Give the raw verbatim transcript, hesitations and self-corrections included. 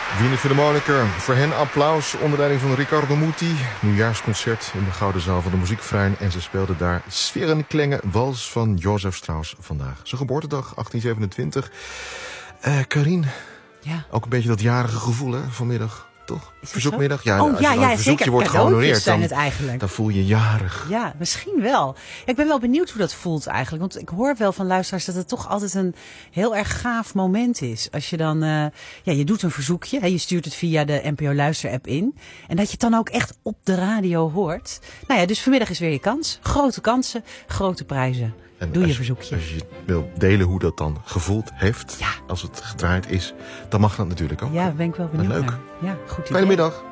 Wiener Philharmoniker, voor hen applaus onder leiding van Riccardo Muti. Nieuwjaarsconcert in de Gouden Zaal van de Muziekverein. En ze speelden daar Sphärenklänge, wals van Joseph Strauss vandaag. Zijn geboortedag, achttien zevenentwintig. Uh, Carien, ja. Ook een beetje dat jarige gevoel hè, vanmiddag, toch? Verzoekmiddag? Ja, oh, als ja, je ja, een verzoekje zeker. wordt gehonoreerd, dan, het eigenlijk. dan voel je jarig. Ja, misschien wel. Ik ben wel benieuwd hoe dat voelt eigenlijk. Want ik hoor wel van luisteraars dat het toch altijd een heel erg gaaf moment is. Als je dan, uh, ja, je doet een verzoekje. Hè, je stuurt het via de N P O Luister-app in. En dat je het dan ook echt op de radio hoort. Nou ja, dus vanmiddag is weer je kans. Grote kansen, grote prijzen. En Doe je als, verzoekje. Als je wil delen hoe dat dan gevoeld heeft, ja. als het gedraaid is, dan mag dat natuurlijk ook. Ja, ben ik wel benieuwd leuk. naar. Ja, goed idee. Fijne middag.